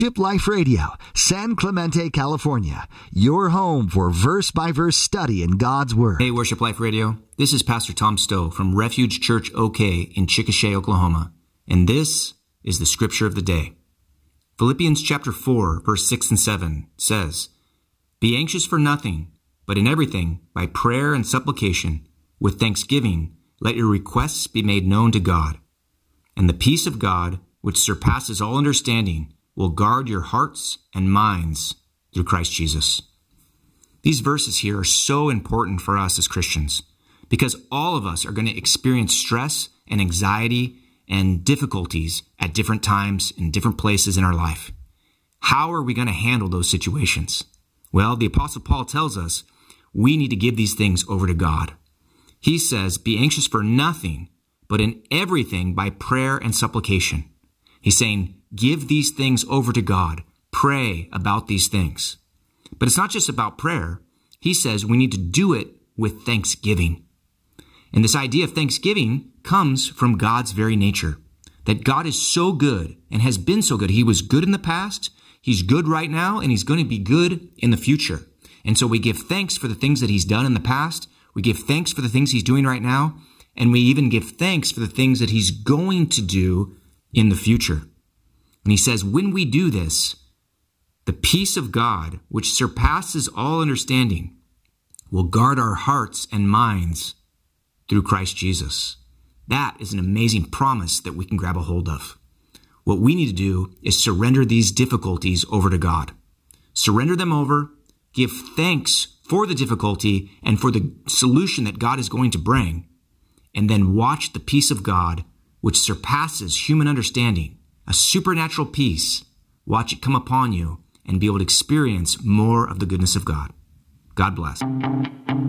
Worship Life Radio, San Clemente, California. Your home for verse-by-verse study in God's Word. Hey, Worship Life Radio. This is Pastor Tom Stowe from Refuge Church OK in Chickasha, Oklahoma. And this is the Scripture of the Day. Philippians chapter 4, verse 6 and 7 says, "Be anxious for nothing, but in everything, by prayer and supplication, with thanksgiving, let your requests be made known to God. And the peace of God, which surpasses all understanding, will guard your hearts and minds through Christ Jesus." These verses here are so important for us as Christians because all of us are going to experience stress and anxiety and difficulties at different times in different places in our life. How are we going to handle those situations? Well, the Apostle Paul tells us we need to give these things over to God. He says, "Be anxious for nothing, but in everything by prayer and supplication." He's saying, give these things over to God. Pray about these things. But it's not just about prayer. He says we need to do it with thanksgiving. And this idea of thanksgiving comes from God's very nature. That God is so good and has been so good. He was good in the past, He's good right now, and He's going to be good in the future. And so we give thanks for the things that He's done in the past. We give thanks for the things He's doing right now. And we even give thanks for the things that He's going to do in the future. And he says, when we do this, the peace of God, which surpasses all understanding, will guard our hearts and minds through Christ Jesus. That is an amazing promise that we can grab a hold of. What we need to do is surrender these difficulties over to God. Surrender them over, give thanks for the difficulty and for the solution that God is going to bring, and then watch the peace of God, which surpasses human understanding, a supernatural peace, watch it come upon you and be able to experience more of the goodness of God. God bless.